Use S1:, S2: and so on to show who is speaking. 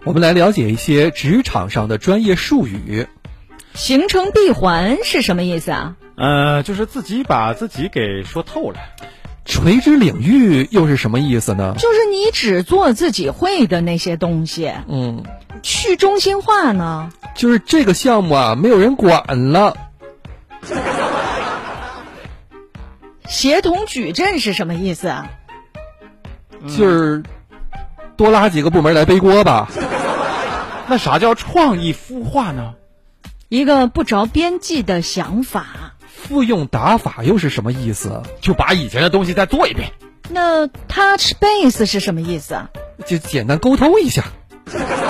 S1: 我们来了解一些职场上的专业术语。
S2: 形成闭环是什么意思啊？
S3: 就是自己把自己给说透了。
S1: 垂直领域又是什么意思呢？
S2: 就是你只做自己会的那些东西。去中心化呢？
S1: 就是这个项目啊，没有人管了。
S2: 协同矩阵是什么意思啊？
S1: 就是多拉几个部门来背锅吧。
S3: 那啥叫创意孵化呢？
S2: 一个不着边际的想法。
S1: 复用打法又是什么意思？
S3: 就把以前的东西再做一遍。
S2: 那 touch base 是什么意思啊？
S1: 就简单沟通一下。